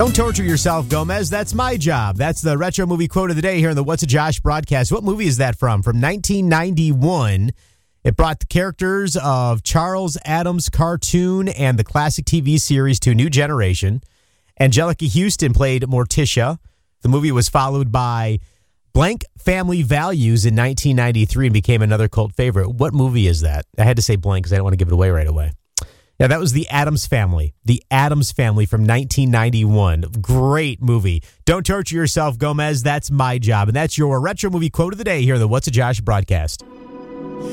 Don't torture yourself, Gomez. That's my job. That's the retro movie quote of the day here in the What's a Josh broadcast. What movie is that from? From 1991. It brought the characters of Charles Addams cartoon and the classic TV series to a new generation. Angelica Houston played Morticia. The movie was followed by Blank Family Values in 1993 and became another cult favorite. What movie is that? I had to say blank because I didn't want to give it away right away. Yeah, that was The Addams Family. The Addams Family from 1991. Great movie. Don't torture yourself, Gomez. That's my job. And that's your retro movie quote of the day here on the What's a Josh broadcast.